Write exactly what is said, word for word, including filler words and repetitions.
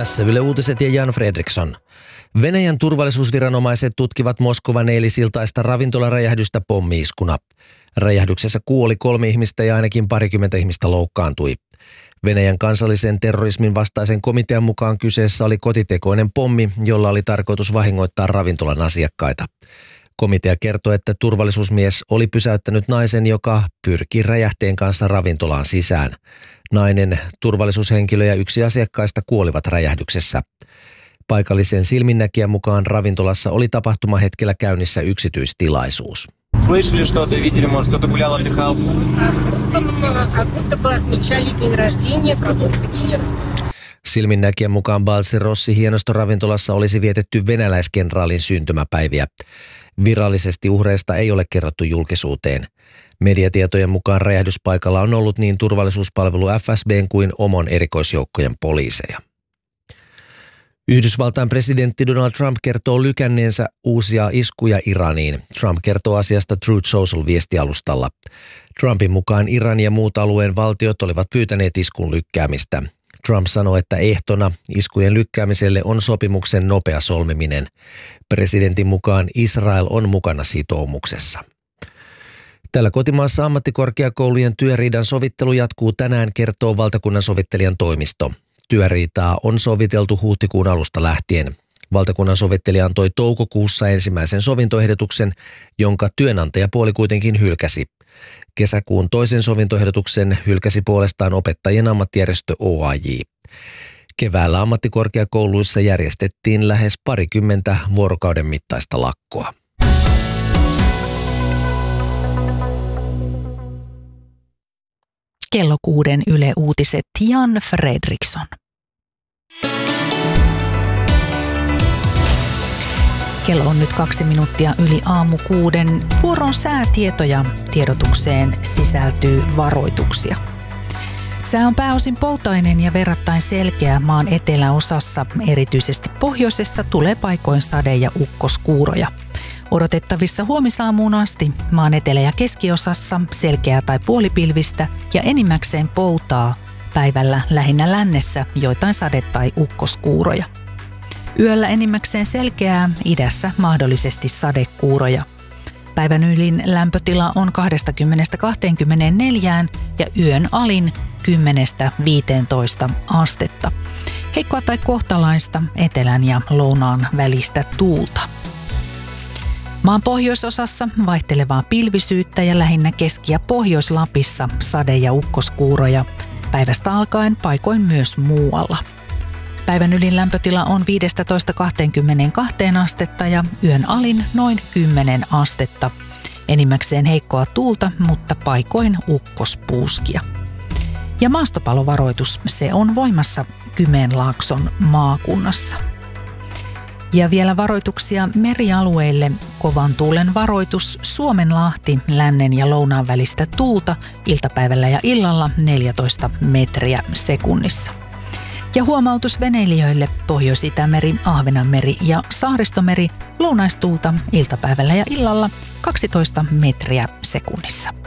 Tässä Yle Uutiset ja Jan Fredriksson. Venäjän turvallisuusviranomaiset tutkivat Moskovan eilisiltaista ravintolaräjähdystä pommi-iskuna. Räjähdyksessä kuoli kolme ihmistä ja ainakin parikymmentä ihmistä loukkaantui. Venäjän kansallisen terrorismin vastaisen komitean mukaan kyseessä oli kotitekoinen pommi, jolla oli tarkoitus vahingoittaa ravintolan asiakkaita. Komitea kertoi, että turvallisuusmies oli pysäyttänyt naisen, joka pyrki räjähteen kanssa ravintolaan sisään. Nainen, turvallisuushenkilö ja yksi asiakkaista kuolivat räjähdyksessä. Paikallisen silminnäkijän mukaan ravintolassa oli tapahtumahetkellä käynnissä yksityistilaisuus. Слышали что-то, видели, может, кто-то гулял, отдыхал? Silminnäkijän mukaan Balzerossi hienostoravintolassa olisi vietetty venäläiskenraalin syntymäpäiviä. Virallisesti uhreista ei ole kerrottu julkisuuteen. Mediatietojen mukaan räjähdyspaikalla on ollut niin turvallisuuspalvelu F S B:n kuin omon erikoisjoukkojen poliiseja. Yhdysvaltain presidentti Donald Trump kertoo lykänneensä uusia iskuja Iraniin. Trump kertoo asiasta Truth Social-viestialustalla. Trumpin mukaan Iran ja muut alueen valtiot olivat pyytäneet iskun lykkäämistä. Trump sanoi, että ehtona iskujen lykkäämiselle on sopimuksen nopea solmiminen. Presidentin mukaan Israel on mukana sitoumuksessa. Täällä kotimaassa ammattikorkeakoulujen työriidan sovittelu jatkuu tänään, kertoo valtakunnan sovittelijan toimisto. Työriitaa on soviteltu huhtikuun alusta lähtien. Valtakunnan sovittelija antoi toukokuussa ensimmäisen sovintoehdotuksen, jonka työnantajapuoli kuitenkin hylkäsi. Kesäkuun toisen sovintoehdotuksen hylkäsi puolestaan opettajien ammattijärjestö O A J. Keväällä ammattikorkeakouluissa järjestettiin lähes parikymmentä vuorokauden mittaista lakkoa. Kello kuuden Yle Uutiset, Jan Fredriksson. Kello on nyt kaksi minuuttia yli aamu kuuden. Vuoron säätietoja. Tiedotukseen sisältyy varoituksia. Sää on pääosin poutainen ja verrattain selkeä maan eteläosassa. Erityisesti pohjoisessa tulee paikoin sade- ja ukkoskuuroja. Odotettavissa huomisaamuun asti maan etelä- ja keskiosassa selkeää tai puolipilvistä ja enimmäkseen poutaa. Päivällä lähinnä lännessä joitain sade- tai ukkoskuuroja. Yöllä enimmäkseen selkeää, idässä mahdollisesti sadekuuroja. Päivän ylin lämpötila on kaksikymmentä kaksikymmentäneljä ja yön alin kymmenestä viiteentoista astetta. Heikkoa tai kohtalaista etelän ja lounaan välistä tuulta. Maan pohjoisosassa vaihtelevaa pilvisyyttä ja lähinnä Keski- ja Pohjois-Lapissa sade- ja ukkoskuuroja. Päivästä alkaen paikoin myös muualla. Päivän ylin lämpötila on viisitoista kaksikymmentäkaksi astetta ja yön alin noin kymmenen astetta. Enimmäkseen heikkoa tuulta, mutta paikoin ukkospuuskia. Ja maastopalovaroitus, se on voimassa Kymenlaakson maakunnassa. Ja vielä varoituksia merialueille. Kovan tuulen varoitus Suomenlahti, lännen ja lounaan välistä tuulta iltapäivällä ja illalla neljätoista metriä sekunnissa. Ja huomautus veneilijöille Pohjois-Itämeri, Ahvenanmeri ja Saaristomeri, lounaistuulta iltapäivällä ja illalla kaksitoista metriä sekunnissa.